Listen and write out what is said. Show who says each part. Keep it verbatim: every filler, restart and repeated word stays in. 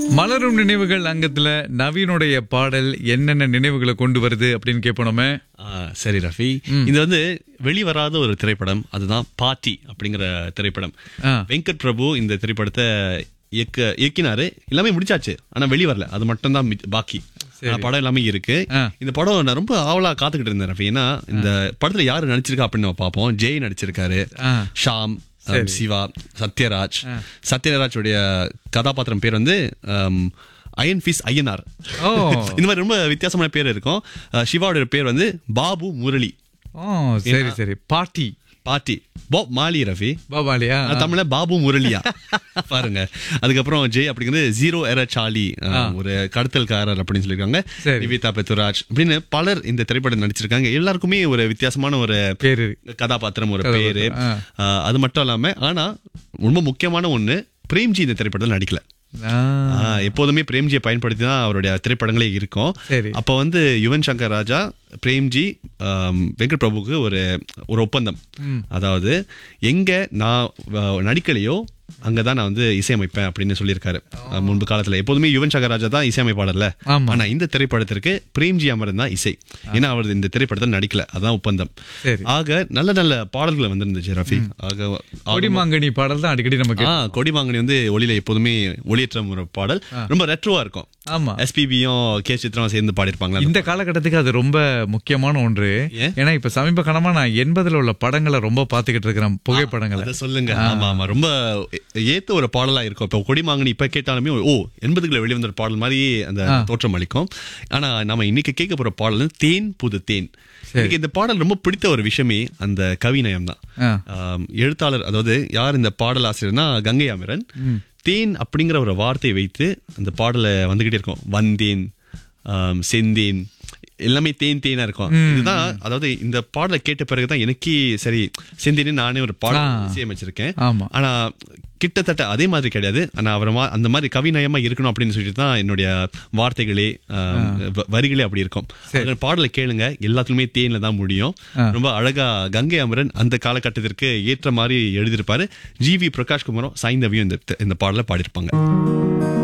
Speaker 1: மலரும் நினைவுகள் அங்கத்துல நவீனுடைய பாடல் என்னென்ன நினைவுகளை கொண்டு வருது அப்படின்னு கேட்போமே.
Speaker 2: சரி ரஃபி, இது வந்து வெளிவராத ஒரு திரைப்படம், அதுதான் பாட்டி அப்படிங்கிற திரைப்படம். வெங்கட் பிரபு இந்த திரைப்படத்தை இயக்க இயக்கினாரு. எல்லாமே முடிச்சாச்சு, ஆனா வெளி வரல. அது மட்டும் தான் பாக்கி. படம் எல்லாமே இருக்கு. இந்த படம் நான் ரொம்ப ஆவலா காத்துக்கிட்டு இருந்தேன் ரஃபி. ஏன்னா இந்த படத்துல யாரு நடிச்சிருக்கா அப்படின்னு நம்ம பார்ப்போம். ஜெய் நடிச்சிருக்காரு, ஷாம், சிவா, சத்யராஜ். சத்யராஜோடைய கதாபாத்திரம் பேர் வந்து அயன் பீஸ் ஐயனார். இந்த மாதிரி ரொம்ப வித்தியாசமான பேர் இருக்கும். சிவாவோட பேர் வந்து பாபு முரளி.
Speaker 1: சரி சரி. பாட்டி
Speaker 2: பாட்டி பாப் மாலி ரஃபி.
Speaker 1: பாபாலியா
Speaker 2: தமிழ்ல பாபு முரளியா பாருங்க. அதுக்கப்புறம் ஜெய் அப்படிங்கிறது ஜீரோ எர சாலி, ஒரு கடத்தல்காரர் அப்படின்னு சொல்லியிருக்காங்க. நிவேதா பெத்துராஜ் அப்படின்னு பலர் இந்த திரைப்படம் நடிச்சிருக்காங்க. எல்லாருக்குமே ஒரு வித்தியாசமான ஒரு
Speaker 1: பேரு,
Speaker 2: கதாபாத்திரம், ஒரு பேரு. அது மட்டும் இல்லாம ஆனா ரொம்ப முக்கியமான ஒண்ணு, பிரேம்ஜி இந்த திரைப்படத்தில் நடிக்கல. எப்போதுமே பிரேம்ஜியை பயன்படுத்தி தான் அவருடைய திரைப்படங்களே இருக்கும். அப்ப வந்து யுவன் சங்கர் ராஜா பிரேம்ஜி வெங்கட் பிரபுக்கு ஒரு ஒரு ஒப்பந்தம். அதாவது எங்க நான் நடிக்கலையோ அங்கதான் நான் வந்து இசையமைப்பேன் அப்படின்னு சொல்லியிருக்காரு முன்பு காலத்துல. எப்போதுமே யுவன் சங்கர் ராஜா தான் இசையமைப்பாளர்ல. ஆனா இந்த திரைப்படத்திற்கு பிரேம்ஜி அமரன் தான் இசை. ஏன்னா அவர் இந்த திரைப்படத்தில் நடிக்கல, அதான் ஒப்பந்தம். ஆக நல்ல நல்ல பாடல்கள் வந்திருந்துச்சு ரஃபி. ஆக
Speaker 1: கொடிமாங்கனி பாடல் தான் அடிக்கடி நமக்கு.
Speaker 2: கொடிமாங்கனி வந்து ஒளியில எப்போதுமே ஒளியேற்ற ஒரு பாடல், ரொம்ப ரெட்ரோவா இருக்கும்.
Speaker 1: ஆமா,
Speaker 2: எஸ்பிபியும் கே சித்ராவும் சேர்ந்து பாடிருப்பாங்க.
Speaker 1: இந்த காலகட்டத்துக்கு அது ரொம்ப முக்கியமான ஒன்று. ஏன்னா இப்ப சமீப காலமா நான் எண்பதுல உள்ள படங்களை ரொம்ப பாத்துக்கிட்டு இருக்கிறேன், புகைப்படங்களை.
Speaker 2: சொல்லுங்க. ஆமா ஆமா, ரொம்ப ஏத்த ஒரு பாடலா இருக்கும். இப்ப கொடிமாங்கனி இப்ப கேட்டாலுமே ஓ எண்பதுகளை வெளிவந்த ஒரு பாடல் மாதிரி அந்த தோற்றம் அளிக்கும். ஆனா நம்ம இன்னைக்கு கேட்க போற பாடல் தேன் புது தேன். எனக்கு இந்த பாடல் ரொம்ப பிடித்த ஒரு விஷயமே அந்த கவிநயம் தான். எழுத்தாளர், அதாவது யார் இந்த பாடல் ஆசிரியர்னா கங்கை அமரன். தேன் அப்படிங்கிற ஒரு வார்த்தையை வைத்து அந்த பாடலை வந்துகிட்டே இருக்கும். வந்தேன், செந்தேன், எல்லாமே தேன் தேனா இருக்கும். இதுதான், அதாவது இந்த பாடலை கேட்ட பிறகுதான் எனக்கே சரி செந்தேன்னு நானே ஒரு பாடல் இசையமைச்சிருக்கேன். ஆனா கிட்டத்தட்ட அதே மாதிரி கிடையாது. ஆனா அவர் அந்த மாதிரி கவிநயமா இருக்கணும் அப்படின்னு சொல்லிட்டு தான் என்னுடைய வார்த்தைகளே வரிகளே அப்படி இருக்கும். பாடலை கேளுங்க, எல்லாத்துலயுமே தேன்ல தான் முடியும். ரொம்ப அழகா கங்கை அமரன் அந்த காலகட்டத்திற்கு ஏற்ற மாதிரி எழுதியிருப்பாரு. ஜி வி பிரகாஷ்குமாரும் சாய்ந்தவியும் இந்த இந்த பாடலை பாடியிருப்பாங்க.